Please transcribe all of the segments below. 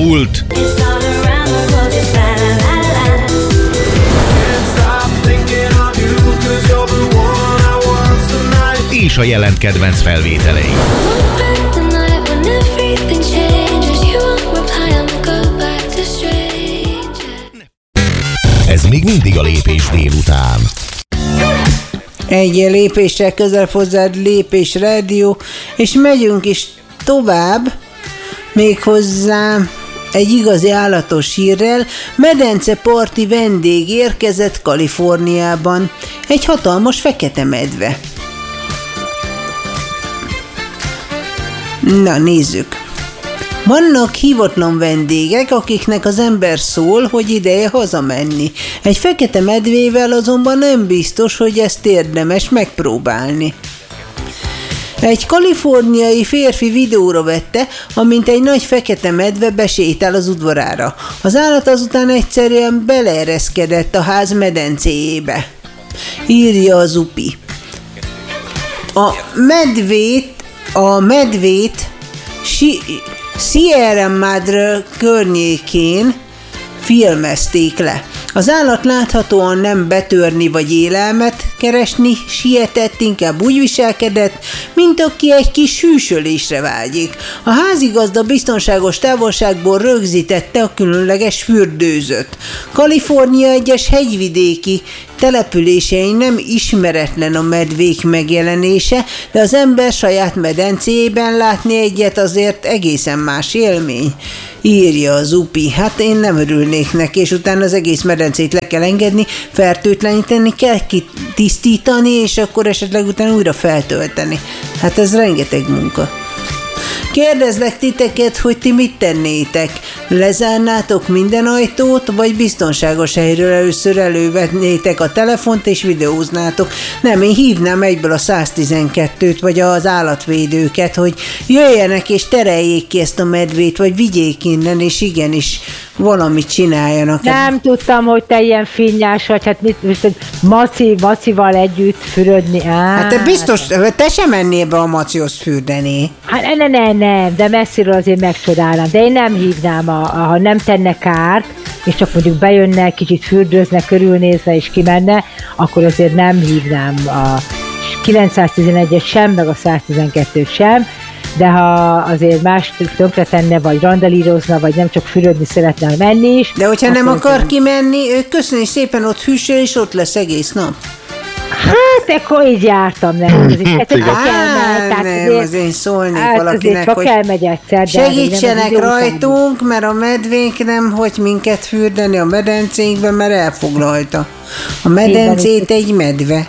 múlt, és a jelent kedvenc felvételei. Ez még mindig a Lépés délután. Egy lépéssel közel hozzád Lépés Rádió, és megyünk is tovább, méghozzá egy igazi állatos hírrel. Medenceparti vendég érkezett Kaliforniában. Egy hatalmas fekete medve. Na, nézzük. Vannak hívatlan vendégek, akiknek az ember szól, hogy ideje hazamenni. Egy fekete medvével azonban nem biztos, hogy ezt érdemes megpróbálni. Egy kaliforniai férfi videóra vette, amint egy nagy fekete medve besétál az udvarára. Az állat azután egyszerűen beleereszkedett a ház medencéjébe. Írja az UPI. A medvét Sierra Madre környékén filmezték le. Az állat láthatóan nem betörni vagy élelmet keresni sietett, inkább úgy viselkedett, mint aki egy kis hűsölésre vágyik. A házigazda biztonságos távolságból rögzítette a különleges fürdőzőt. Kalifornia egyes hegyvidéki településein nem ismeretlen a medvék megjelenése, de az ember saját medencéjében látni egyet azért egészen más élmény. Írja az UPI. Hát én nem örülnék neki, és utána az egész medencét le kell engedni, fertőtleníteni kell, tisztítani, és akkor esetleg utána újra feltölteni. Hát ez rengeteg munka. Kérdezlek titeket, hogy ti mit tennétek? Lezárnátok minden ajtót, vagy biztonságos helyről először elővetnétek a telefont és videóznátok? Nem, én hívnám egyből a 112-t, vagy az állatvédőket, hogy jöjjenek és tereljék ki ezt a medvét, vagy vigyék innen, és igenis valamit csináljanak. Nem tudtam, hogy te ilyen finnyás vagy, hát Macival együtt fürödni. Hát te biztos, te sem mennél be a Macihoz fürdeni. Hát nem, de messziről azért megcsodálnám. De én nem hívnám, ha nem tenne kárt, és csak mondjuk bejönne, kicsit fürdőzne, körülnézne és kimenne, akkor azért nem hívnám a 911-et sem, meg a 112-t sem, de ha azért más tönkretenne, vagy randalírozna, vagy nem csak fürödni szeretne menni is. De hogyha nem akar kimenni, köszönjük szépen, ott hűsöl, és ott lesz egész nap. Hát, akkor így jártam, nem. Az én szólnék valakinek, hogy elmegy egyszer, segítsenek rajtunk, mert a medvénk nem hagy minket fürdeni a medencénkben, mert elfoglalta a medencét egy medve.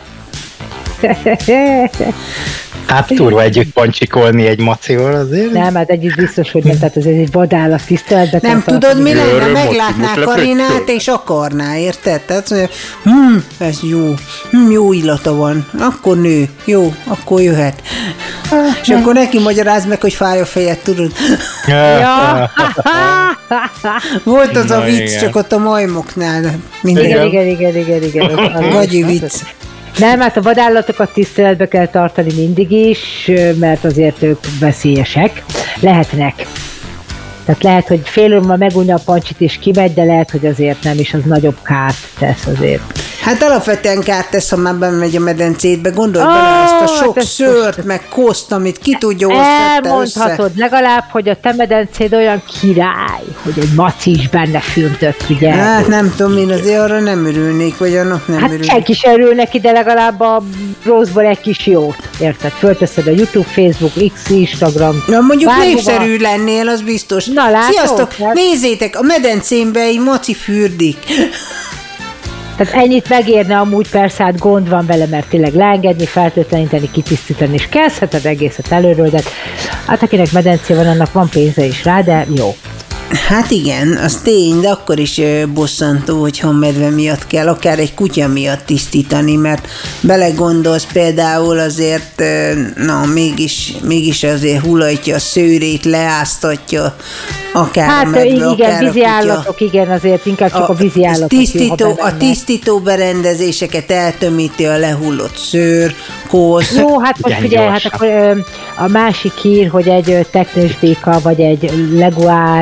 Hát turva együtt pancsikolni egy macival azért? Nem, hát együtt biztos, hogy nem, tehát ez egy vadállat tiszteletben. Nem tudod, mi lenne? Meglátná Karinát, és akarná, érted? Tehát mondja, ez jó, jó illata van, akkor nő, jó, akkor jöhet. És akkor neki magyarázd meg, hogy fáj a fejed, tudod? Ja. Volt az a vicc, csak ott a majmoknál. Igen. A gagyi vicc. Nem, hát a vadállatokat tiszteletbe kell tartani mindig is, mert azért ők veszélyesek. Lehetnek. Tehát lehet, hogy fél óra megunja a pancsit és kimegy, de lehet, hogy azért nem is, az nagyobb kárt tesz azért. Hát alapvetően kárt tesz, ha már bemegy a medencétbe. Gondolj bele ezt a sok szőrt, meg koszt, amit ki tudja osztani. Elmondhatod legalább, hogy a te medencéd olyan király, hogy egy maci is benne fürdött, ugye? Hát nem tudom, én azért arra nem örülnék, vagy annak nem örülnék. Hát senki sem örül neki, de legalább a rosszból egy kis jót, érted? Fölteszed a YouTube, Facebook, X, Instagram. Na mondjuk népszerű lennél, az biztos. Na látod? Sziasztok, nézzétek, a medencémbe egy maci fürdik. Tehát ennyit megérne amúgy, persze, hát gond van vele, mert tényleg leengedni, feltétleníteni, kitisztítani, és kezdheted egészet előről, de hát akinek medencé van, annak van pénze is rá, de jó. Hát igen, az tény, de akkor is bosszantó, hogyha a medve miatt kell, akár egy kutya miatt tisztítani, mert belegondolsz például azért, na mégis azért hullajtja a szőrét, leáztatja, akár hát, a medve, igen, akár vízi a kutya. állatok, igen, azért inkább csak a vízi állatok. A tisztító berendezéseket eltömíti a lehullott szőr, kósz. Jó, hát most figyelj, hát akkor a másik hír, hogy egy teknős béka, vagy egy leguán,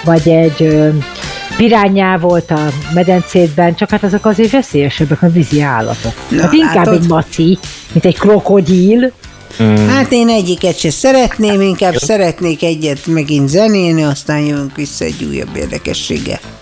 vagy egy pirányá volt a medencétben, csak hát azok azért veszélyesebbek a vízi állatok. Na, hát inkább látod? egy maci, mint egy krokodil. Hát én egyiket se szeretném, inkább szeretnék egyet megint zenélni, aztán jövünk vissza egy újabb érdekességgel.